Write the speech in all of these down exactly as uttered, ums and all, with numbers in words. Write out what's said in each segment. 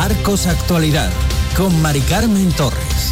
Arcos Actualidad, con Mari Carmen Torres.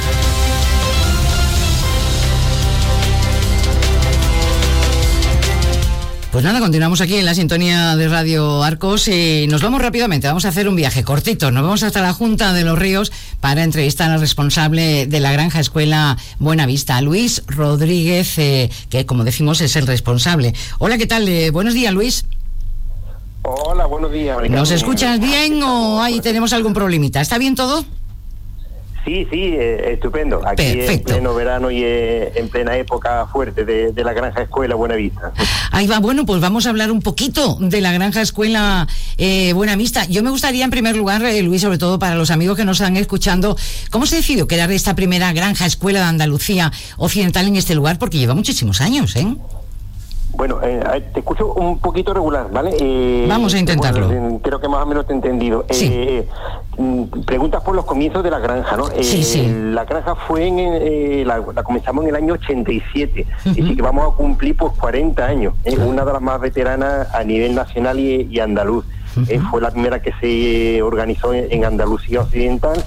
Pues nada, continuamos aquí en la sintonía de Radio Arcos y nos vamos rápidamente, vamos a hacer un viaje cortito, nos vamos hasta la Junta de los Ríos para entrevistar al responsable de la Granja Escuela Buenavista, Luis Rodríguez, eh, que como decimos es el responsable. Hola, ¿qué tal? Eh, buenos días, Luis. Hola, buenos días. ¿Nos escuchas bien o ahí tenemos algún problemita? ¿Está bien todo? Sí, sí, eh, estupendo. Aquí Perfecto. En pleno verano y eh, en plena época fuerte de, de la Granja Escuela Buenavista. Ahí va, bueno, pues vamos a hablar un poquito de la Granja Escuela eh, Buenavista. Yo me gustaría, en primer lugar, eh, Luis, sobre todo para los amigos que nos están escuchando, ¿cómo se decidió crear esta primera Granja Escuela de Andalucía Occidental en este lugar? Porque lleva muchísimos años, ¿eh? Bueno, eh, te escucho un poquito regular, ¿vale? Eh, Vamos a intentarlo. Bueno, creo que más o menos te he entendido. Sí. Eh, preguntas por los comienzos de la granja, ¿no? Eh, Sí, sí. La granja fue en, eh, la, la comenzamos en el año ochenta y siete, Uh-huh. y sí que vamos a cumplir pues cuarenta años. Es eh, una de las más veteranas a nivel nacional y, y andaluz. Uh-huh. Eh, fue la primera que se organizó en, en Andalucía Occidental.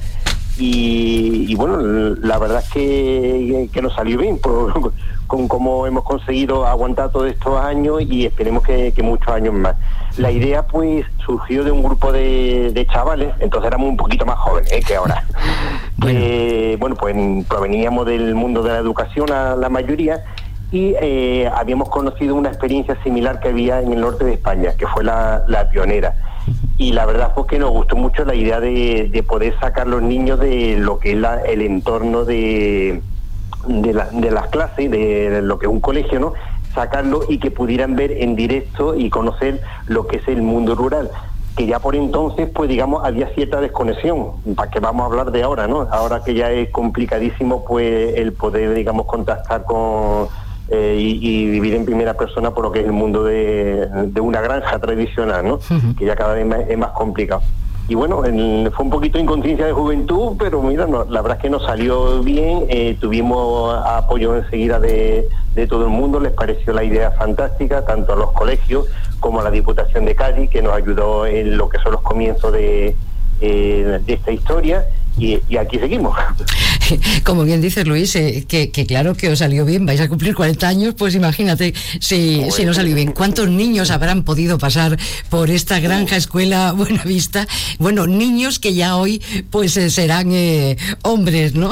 Y, y bueno, la verdad es que, que nos salió bien por, con cómo hemos conseguido aguantar todos estos años y esperemos que, que muchos años más. La idea pues surgió de un grupo de, de chavales, entonces éramos un poquito más jóvenes ¿eh? que ahora. Bueno. Eh, bueno, pues proveníamos del mundo de la educación a la mayoría y eh, habíamos conocido una experiencia similar que había en el norte de España, que fue la, la pionera. Y la verdad fue que nos gustó mucho la idea de, de poder sacar los niños de lo que es la, el entorno de, de, la, de las clases, de lo que es un colegio, ¿no? Sacarlo y que pudieran ver en directo y conocer lo que es el mundo rural, que ya por entonces, pues digamos, había cierta desconexión, para que vamos a hablar de ahora, ¿no? Ahora que ya es complicadísimo, pues el poder, digamos, contactar con... Eh, y, y vivir en primera persona por lo que es el mundo de, de una granja tradicional, ¿no? Uh-huh. Que ya cada vez más, es más complicado. Y bueno, en, fue un poquito inconsciencia de juventud, pero mira, no, la verdad es que nos salió bien, eh, tuvimos apoyo enseguida de, de todo el mundo, les pareció la idea fantástica, tanto a los colegios como a la Diputación de Cádiz, que nos ayudó en lo que son los comienzos de, eh, de esta historia. Y, y aquí seguimos. Como bien dices, Luis, eh, que, que claro que os salió bien, vais a cumplir cuarenta años, pues imagínate si, bueno, si no salió bien. ¿Cuántos niños habrán podido pasar por esta Granja Escuela Buenavista? Bueno, niños que ya hoy pues eh, serán eh, hombres, ¿no?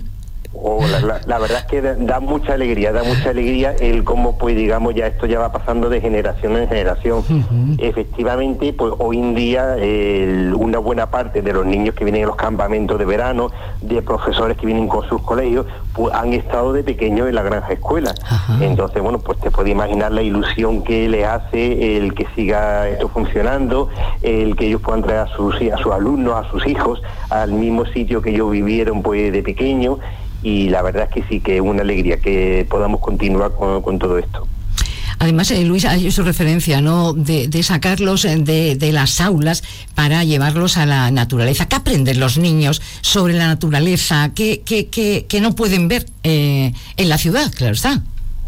Oh, la, la, la verdad es que da, da mucha alegría, da mucha alegría el cómo, pues digamos, ya esto ya va pasando de generación en generación. Uh-huh. Efectivamente, pues hoy en día eh, una buena parte de los niños que vienen a los campamentos de verano, de profesores que vienen con sus colegios, pues han estado de pequeños en la Granja Escuela. Uh-huh. Entonces, bueno, pues te puedes imaginar la ilusión que le hace el que siga esto funcionando, el que ellos puedan traer a sus, a sus alumnos, a sus hijos, al mismo sitio que ellos vivieron pues de pequeño. Y la verdad es que sí, que es una alegría que podamos continuar con, con todo esto. Además, eh, Luis, hay su referencia, ¿no?, de, de sacarlos de, de las aulas para llevarlos a la naturaleza. ¿Qué aprenden los niños sobre la naturaleza? ¿Qué, qué, qué, qué no pueden ver eh, en la ciudad? Claro está.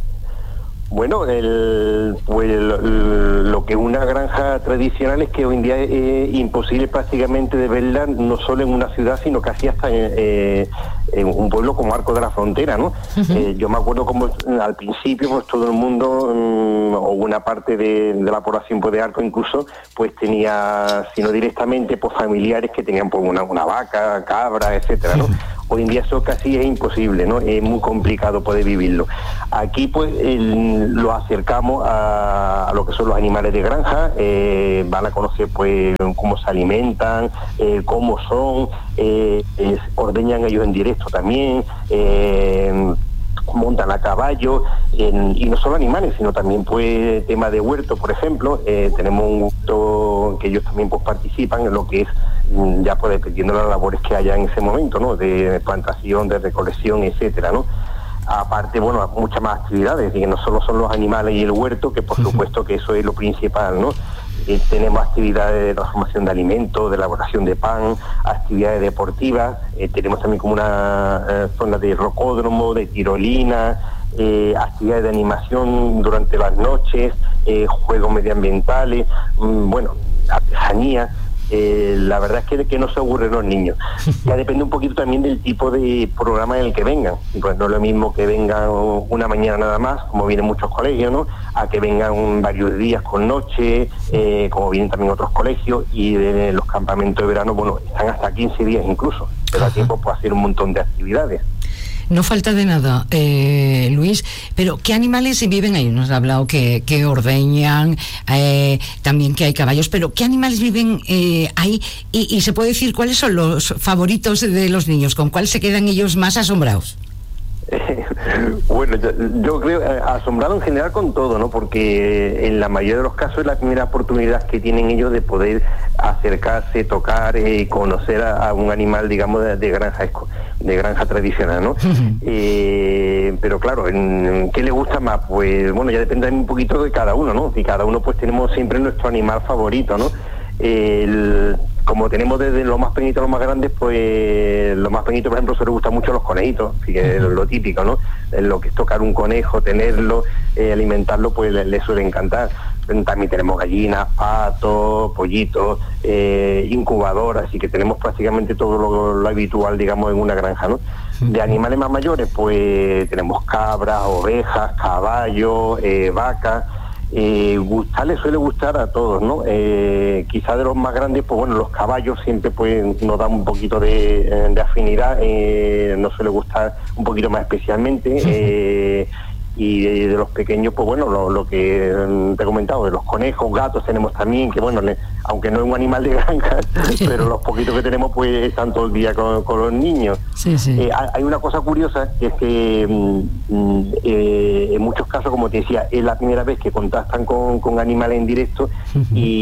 Bueno, el, pues lo, lo que es una granja tradicional es que hoy en día es imposible prácticamente de verla no solo en una ciudad, sino casi hasta en, eh, en un pueblo como Arcos de la Frontera, ¿no? Uh-huh. Eh, yo me acuerdo como al principio pues todo el mundo, um, o una parte de, de la población pues, de Arcos incluso, pues tenía, sino directamente pues familiares que tenían pues una, una vaca, cabra, etcétera, ¿no? Uh-huh. Hoy en día eso casi es imposible, ¿no? Es muy complicado poder vivirlo. Aquí pues el, lo acercamos a, a lo que son los animales de granja, eh, van a conocer pues cómo se alimentan, eh, cómo son, eh, eh, ordeñan ellos en directo también, eh, montan a caballo, en, y no solo animales, sino también pues tema de huerto, por ejemplo, eh, tenemos un huerto que ellos también pues participan en lo que es ya pues dependiendo de las labores que haya en ese momento, ¿no?, de plantación, de recolección, etcétera, ¿no? Aparte, bueno, muchas más actividades, que no solo son los animales y el huerto, que por supuesto que eso es lo principal, ¿no? Eh, tenemos actividades de transformación de alimentos, de elaboración de pan, actividades deportivas, eh, tenemos también como una eh, zona de rocódromo, de tirolina, eh, actividades de animación durante las noches, eh, juegos medioambientales, mmm, bueno, artesanía. eh, la verdad es que, que no se aburren los niños. Ya depende un poquito también del tipo de programa en el que vengan. Pues no es lo mismo que vengan una mañana nada más, como vienen muchos colegios, ¿no?, a que vengan varios días con noche, eh, como vienen también otros colegios, y de los campamentos de verano, bueno, están hasta quince días incluso, pero da tiempo para hacer un montón de actividades. No falta de nada, eh, Luis, pero ¿qué animales viven ahí? Nos ha hablado que, que ordeñan, eh, también que hay caballos, pero ¿qué animales viven eh, ahí? Y, y se puede decir cuáles son los favoritos de los niños, ¿con cuál se quedan ellos más asombrados? Bueno, yo, yo creo eh, asombrado en general con todo, ¿no? Porque en la mayoría de los casos es la primera oportunidad que tienen ellos de poder acercarse, tocar, eh, conocer a, a un animal, digamos, de, de granja de granja tradicional, ¿no? Uh-huh. eh, pero claro, ¿en, ¿qué le gusta más? Pues bueno, ya depende un poquito de cada uno, ¿no? Y cada uno pues tenemos siempre nuestro animal favorito, ¿no? El, como tenemos desde lo más pequeñito a lo más grandes, pues lo más pequeñito, por ejemplo, se le gusta mucho los conejitos, así que es lo típico, ¿no? Lo que es tocar un conejo, tenerlo, eh, alimentarlo, pues le, le suele encantar. También tenemos gallinas, patos, pollitos, eh, incubadoras, así que tenemos prácticamente todo lo, lo habitual, digamos, en una granja, ¿no? De animales más mayores, pues tenemos cabras, ovejas, caballos, eh, vacas. Eh, gustar le suele gustar a todos, ¿no? Eh, quizá de los más grandes, pues bueno, los caballos siempre pues nos dan un poquito de, de afinidad, eh, nos suele gustar un poquito más especialmente, eh, y de, de los pequeños, pues bueno, lo, lo que te he comentado, de los conejos, gatos tenemos también, que bueno, le, aunque no es un animal de granja, pero los poquitos que tenemos pues están todo el día con, con los niños. Sí, sí. Eh, hay una cosa curiosa, que es que mm, eh, en muchos casos, como te decía, es la primera vez que contactan con, con animales en directo, uh-huh.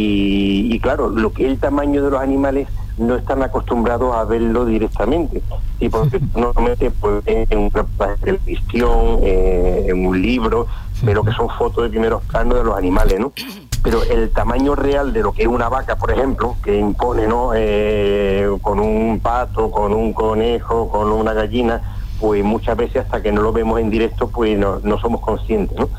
y, y claro, lo que es el tamaño de los animales no están acostumbrados a verlo directamente, y porque normalmente pues en una televisión, eh, en un libro, pero que son fotos de primeros planos de los animales, ¿no? Pero el tamaño real de lo que es una vaca, por ejemplo, que impone, ¿no? Eh, con un pato, con un conejo, con una gallina, pues muchas veces hasta que no lo vemos en directo, pues no, no somos conscientes, ¿no?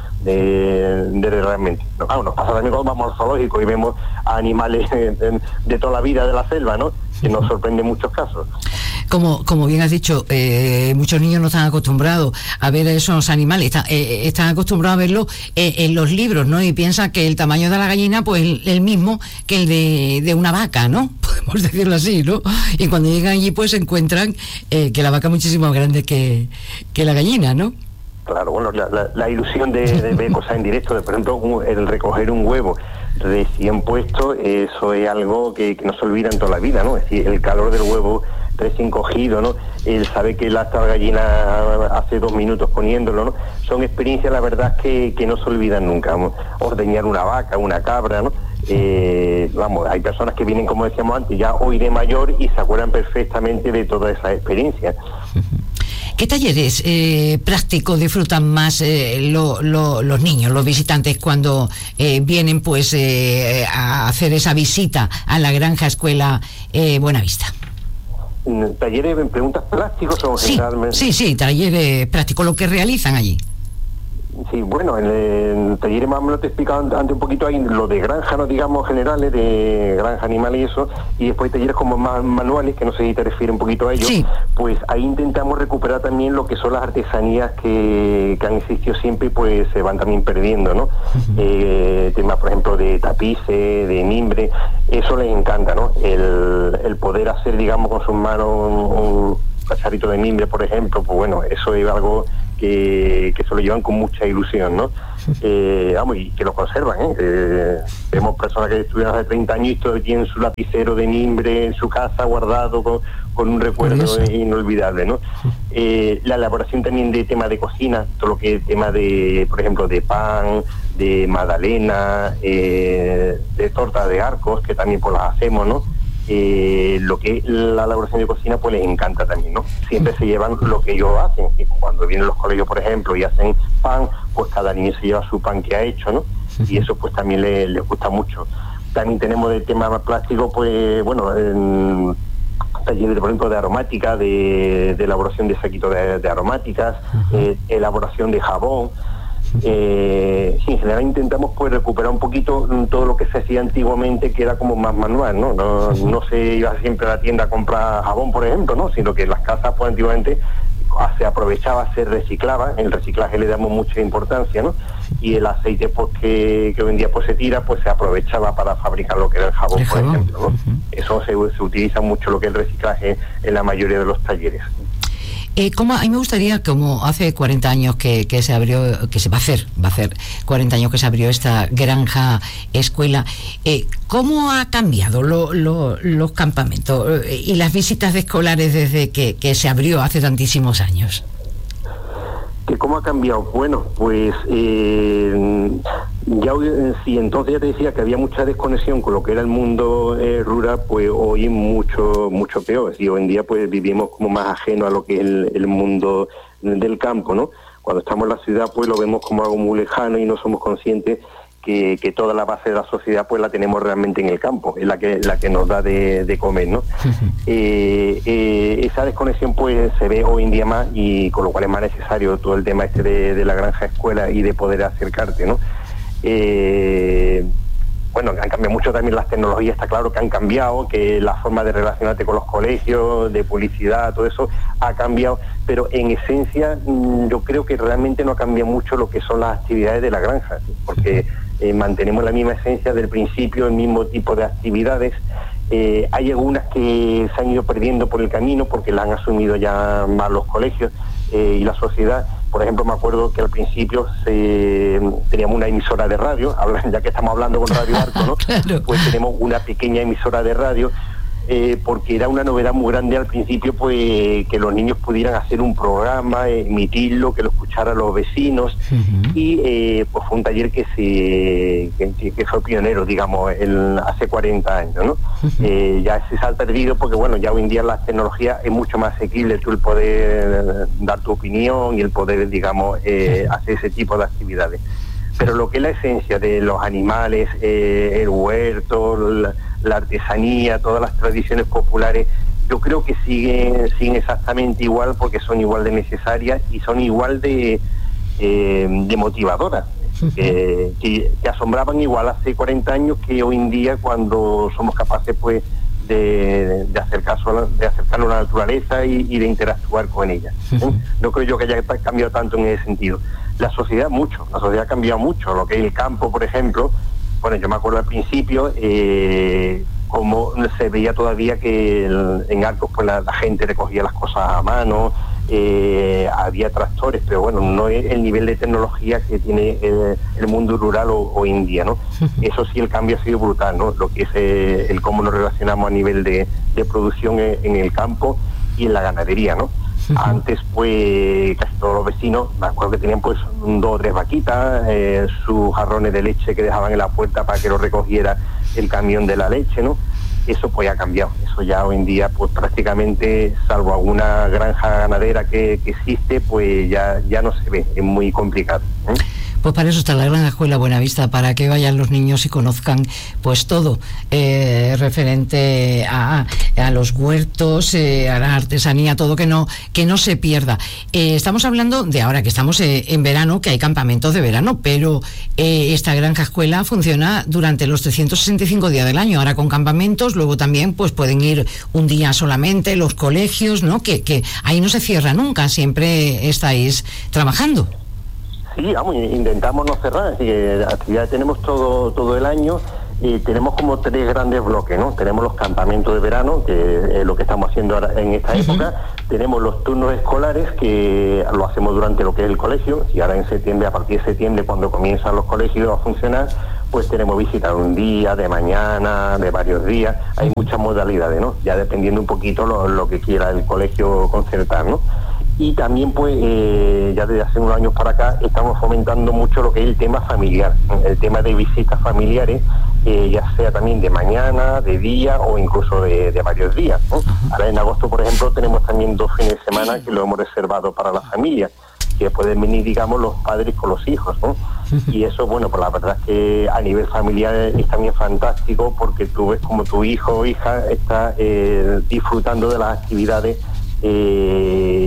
De, de realmente. No, claro, nos pasa también cuando vamos al zoológico y vemos a animales de, de toda la vida de la selva, ¿no? Que nos sorprende en muchos casos. Como, como bien has dicho, eh, muchos niños no están acostumbrados a ver esos animales, está, eh, están acostumbrados a verlo eh, en los libros, ¿no? Y piensan que el tamaño de la gallina, pues el, el mismo que el de, de una vaca, ¿no? Podemos decirlo así, ¿no? Y cuando llegan allí, pues se encuentran eh, que la vaca es muchísimo más grande que, que la gallina, ¿no? Claro, bueno, la, la, la ilusión de, de ver cosas en directo, de, por ejemplo, un, el recoger un huevo recién puesto, eso es algo que, que no se olvida en toda la vida, ¿no? Es decir, el calor del huevo recién cogido, ¿no? El saber que la gallina hace dos minutos poniéndolo, ¿no? Son experiencias, la verdad, que, que no se olvidan nunca, vamos. Ordeñar una vaca, una cabra, ¿no? Eh, vamos, hay personas que vienen, como decíamos antes, ya hoy de mayor y se acuerdan perfectamente de todas esas experiencias. ¿Qué talleres eh, prácticos disfrutan más eh, lo, lo, los niños, los visitantes, cuando eh, vienen pues eh, a hacer esa visita a la granja escuela eh, Buenavista? ¿Talleres en preguntas prácticos o sí, generalmente? Sí, sí, talleres prácticos, lo que realizan allí. Sí, bueno, en el taller más o menos te he explicado antes un poquito ahí lo de granja, no digamos generales, de granja animal y eso, y después talleres como más manuales, que no sé si te refieres un poquito a ellos, sí. Pues ahí intentamos recuperar también lo que son las artesanías que, que han existido siempre y pues se van también perdiendo, ¿no? Uh-huh. Eh, temas, por ejemplo, de tapices, de mimbre, eso les encanta, ¿no? El, el poder hacer, digamos, con sus manos un, un cacharrito de mimbre, por ejemplo, pues bueno, eso es algo que, que se lo llevan con mucha ilusión, ¿no? Eh, vamos, y que lo conservan, ¿eh? Eh, vemos personas que estuvieron hace treinta años y todavía tienen su lapicero de mimbre en su casa guardado con, con un recuerdo inolvidable, ¿no? Eh, la elaboración también de temas de cocina, todo lo que es tema de, por ejemplo, de pan, de magdalena, eh, de torta de arcos, que también pues las hacemos, ¿no? Eh, lo que es la elaboración de cocina pues les encanta también, ¿no? Siempre se llevan lo que ellos hacen, y cuando vienen los colegios, por ejemplo, y hacen pan, pues cada niño se lleva su pan que ha hecho, ¿no? Y eso pues también les, les gusta mucho. También tenemos del tema plástico, pues bueno, en talleres, por ejemplo, de aromática, de, de elaboración de saquitos de, de aromáticas, uh-huh. eh, elaboración de jabón. Eh, sí, en general intentamos pues recuperar un poquito todo lo que se hacía antiguamente, que era como más manual, ¿no? No, no se iba siempre a la tienda a comprar jabón, por ejemplo, ¿no? Sino que en las casas pues antiguamente se aprovechaba, se reciclaba. En el reciclaje le damos mucha importancia, ¿no? Y el aceite pues que, que hoy en día pues se tira, pues se aprovechaba para fabricar lo que era el jabón, el por jabón. ejemplo, ¿no? Uh-huh. Eso se, se utiliza mucho lo que es el reciclaje en la mayoría de los talleres. Eh, ¿cómo, a mí me gustaría, como hace cuarenta años que, que se abrió, que se va a hacer, va a hacer cuarenta años que se abrió esta granja escuela, eh, ¿cómo ha cambiado lo, lo, los campamentos eh, y las visitas de escolares desde que, que se abrió hace tantísimos años? ¿Que cómo ha cambiado? Bueno, pues eh, ya si entonces ya te decía que había mucha desconexión con lo que era el mundo eh, rural, pues hoy es mucho mucho peor. Y hoy en día pues vivimos como más ajeno a lo que es el, el mundo del campo, ¿no? Cuando estamos en la ciudad pues lo vemos como algo muy lejano y no somos conscientes que, que toda la base de la sociedad pues la tenemos realmente en el campo, es la que la que nos da de, de comer, ¿no? eh, eh, esa desconexión pues se ve hoy en día más, y con lo cual es más necesario todo el tema este de, de la granja escuela y de poder acercarte, ¿no? Eh, bueno, han cambiado mucho también las tecnologías, está claro que han cambiado, que la forma de relacionarte con los colegios, de publicidad, todo eso ha cambiado, pero en esencia yo creo que realmente no ha cambiado mucho lo que son las actividades de la granja, ¿sí? Porque eh, mantenemos la misma esencia del principio, el mismo tipo de actividades. Eh, hay algunas que se han ido perdiendo por el camino porque las han asumido ya más los colegios eh, y la sociedad. Por ejemplo, me acuerdo que al principio se, teníamos una emisora de radio, ya que estamos hablando con Radio Arco, ¿no? Claro. Pues tenemos una pequeña emisora de radio, eh, porque era una novedad muy grande al principio, pues que los niños pudieran hacer un programa, emitirlo, que lo escucharan los vecinos, uh-huh. y eh, pues fue un taller que se que, que fue pionero, digamos, el, hace cuarenta años, ¿no? Uh-huh. Eh, ya se ha perdido porque, bueno, ya hoy en día la tecnología es mucho más asequible, tú el poder dar tu opinión y el poder, digamos, eh, hacer ese tipo de actividades. Pero lo que es la esencia de los animales, eh, el huerto, la, la artesanía, todas las tradiciones populares, yo creo que siguen, siguen exactamente igual, porque son igual de necesarias y son igual de, eh, de motivadoras, eh, que, que asombraban igual hace cuarenta años que hoy en día, cuando somos capaces pues de, de, acercarnos, de acercarnos a la naturaleza y, y de interactuar con ella. ¿eh? No creo yo que haya cambiado tanto en ese sentido. La sociedad mucho, la sociedad ha cambiado mucho, lo que es el campo, por ejemplo. Bueno, yo me acuerdo al principio eh, cómo se veía todavía que el, en Arcos pues la, la gente recogía las cosas a mano, eh, había tractores, pero bueno, no es el nivel de tecnología que tiene el, el mundo rural o, hoy en día, ¿no? Eso sí, el cambio ha sido brutal, ¿no? Lo que es eh, el cómo nos relacionamos a nivel de, de producción en, en el campo y en la ganadería, ¿no? Antes, pues, casi todos los vecinos, me acuerdo que tenían, pues, dos o tres vaquitas, eh, sus jarrones de leche que dejaban en la puerta para que lo recogiera el camión de la leche, ¿no? Eso, pues, ha cambiado. Eso ya hoy en día, pues, prácticamente, salvo alguna granja ganadera que, que existe, pues, ya, ya no se ve. Es muy complicado, ¿eh? Pues para eso está la Granja Escuela Buenavista, para que vayan los niños y conozcan pues todo eh, referente a, a los huertos, eh, a la artesanía, todo que no que no se pierda. Eh, estamos hablando de ahora que estamos eh, en verano, que hay campamentos de verano, pero eh, esta Granja Escuela funciona durante los trescientos sesenta y cinco días del año, ahora con campamentos, luego también pues pueden ir un día solamente, los colegios, ¿no? Que, que ahí no se cierra nunca, siempre estáis trabajando. Sí, vamos, intentamos no cerrar, así que actividades tenemos todo todo el año, y tenemos como tres grandes bloques, ¿no? Tenemos los campamentos de verano, que es lo que estamos haciendo ahora en esta época, uh-huh. Tenemos los turnos escolares, que lo hacemos durante lo que es el colegio, y ahora en septiembre, a partir de septiembre, cuando comienzan los colegios a funcionar, pues tenemos visitas un día, de mañana, de varios días, hay muchas modalidades, ¿no? Ya dependiendo un poquito lo, lo que quiera el colegio concertar, ¿no? Y también, pues, eh, ya desde hace unos años para acá, estamos fomentando mucho lo que es el tema familiar, el tema de visitas familiares, eh, ya sea también de mañana, de día o incluso de, de varios días, ¿no? Ahora en agosto, por ejemplo, tenemos también dos fines de semana que lo hemos reservado para la familia, que pueden venir, digamos, los padres con los hijos, ¿no? Y eso, bueno, pues la verdad es que a nivel familiar es también fantástico, porque tú ves como tu hijo o hija está eh, disfrutando de las actividades Eh,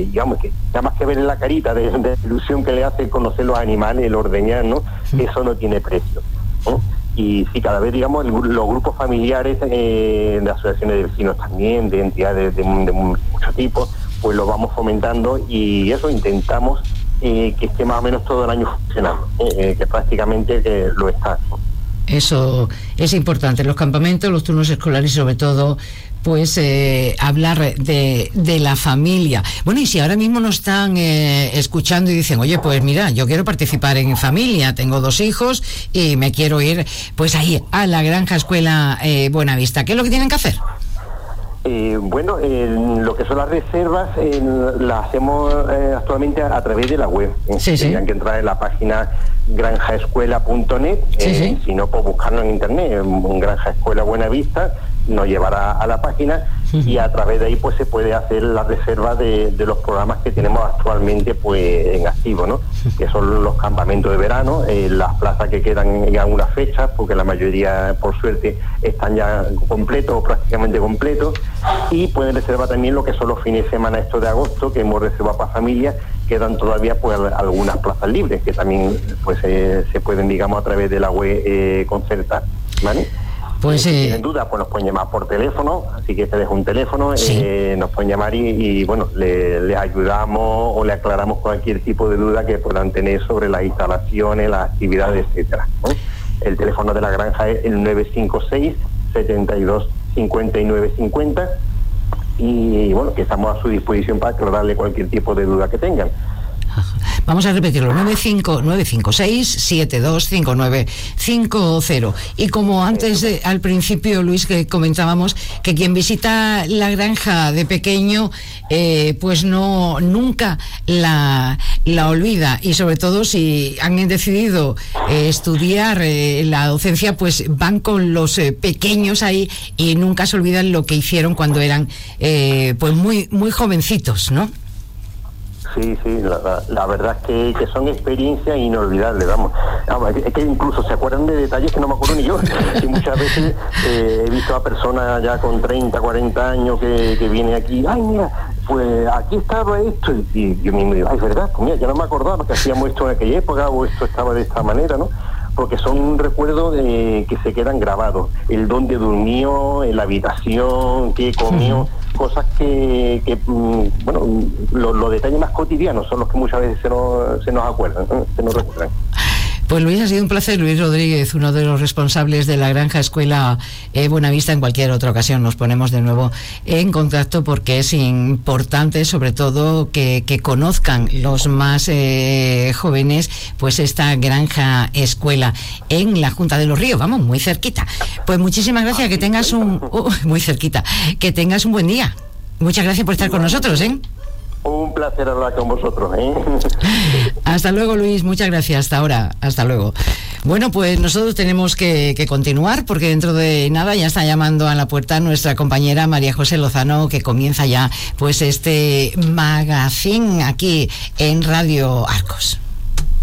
digamos que nada más que ver en la carita de, de ilusión que le hace conocer los animales, el ordeñar, ¿no? Eso no tiene precio, ¿no? Y sí, cada vez, digamos, el, los grupos familiares eh, de asociaciones de vecinos también, de entidades de, de, de mucho tipo, pues lo vamos fomentando, y eso intentamos eh, que esté más o menos todo el año funcionando, eh, que prácticamente que lo está. Eso es importante, los campamentos, los turnos escolares y sobre todo pues eh, hablar de, de la familia. Bueno, y si ahora mismo nos están eh, escuchando y dicen, oye, pues mira, yo quiero participar en familia, tengo dos hijos y me quiero ir pues ahí a la Granja Escuela eh, Buenavista, ¿qué es lo que tienen que hacer? Eh, bueno, eh, lo que son las reservas eh, las hacemos eh, actualmente a, a través de la web. Sí, sí. Tendrían que entrar en la página granja escuela punto net, sí, eh, sí. Si no, pues buscarlo en internet, en Granja Escuela Buenavista, nos llevará a la página, uh-huh. Y a través de ahí pues se puede hacer la reserva de, de los programas que tenemos actualmente pues en activo, ¿no? Uh-huh. Que son los campamentos de verano, eh, las plazas que quedan en algunas fechas, porque la mayoría por suerte están ya completos o prácticamente completos, y pueden reservar también lo que son los fines de semana estos de agosto, que hemos reservado para familias. Quedan todavía pues algunas plazas libres que también pues eh, se pueden, digamos, a través de la web eh, concertar, ¿vale? Pues si eh... tienen dudas, pues nos pueden llamar por teléfono, así que te dejo un teléfono, sí. eh, nos pueden llamar y, y bueno, les le ayudamos o le aclaramos cualquier tipo de duda que puedan tener sobre las instalaciones, las actividades, etcétera, ¿no? El teléfono de la granja es el nueve cinco seis, setenta y dos, cincuenta y nueve cincuenta, y bueno, que estamos a su disposición para aclararle cualquier tipo de duda que tengan. Vamos a repetirlo, nueve cinco seis, siete dos cinco nueve cinco cero. Y como antes, de, al principio, Luis, que comentábamos que quien visita la granja de pequeño, eh, pues no nunca la, la olvida. Y sobre todo si han decidido eh, estudiar eh, la docencia, pues van con los eh, pequeños ahí y nunca se olvidan lo que hicieron cuando eran eh, pues muy, muy jovencitos, ¿no? Sí, sí, la, la, la verdad es que, que son experiencias inolvidables, vamos. vamos. Es que incluso se acuerdan de detalles que no me acuerdo ni yo. Y muchas veces eh, he visto a personas ya con treinta, cuarenta años que, que vienen aquí, ay, mira, pues aquí estaba esto. Y yo mismo digo, ay, verdad, pues mira, ya no me acordaba que hacíamos esto en aquella época o esto estaba de esta manera, ¿no? Porque son recuerdos de, que se quedan grabados. El dónde durmió, en la habitación, qué comió, cosas que, que bueno, los lo detalles más cotidianos son los que muchas veces se nos, se nos acuerdan, ¿no? Se nos recuerdan. Pues Luis, ha sido un placer. Luis Rodríguez, uno de los responsables de la Granja Escuela eh, Buenavista. En cualquier otra ocasión nos ponemos de nuevo en contacto porque es importante, sobre todo, que, que conozcan los más eh, jóvenes pues esta Granja Escuela en la Junta de los Ríos, vamos, muy cerquita. Pues muchísimas gracias, que tengas un... Uh, muy cerquita, que tengas un buen día. Muchas gracias por estar con nosotros, ¿eh? Un placer hablar con vosotros, ¿eh? Hasta luego, Luis, muchas gracias, hasta ahora, hasta luego. Bueno, pues nosotros tenemos que, que continuar porque dentro de nada ya está llamando a la puerta nuestra compañera María José Lozano, que comienza ya pues este magazine aquí en Radio Arcos.